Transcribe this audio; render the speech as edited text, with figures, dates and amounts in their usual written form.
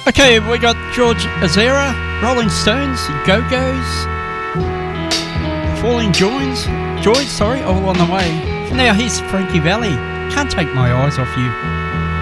Okay, we got George Ezra, Rolling Stones, Go-Go's, Falling Joys, all on the way. For now, here's Frankie Valli. Can't take my eyes off you.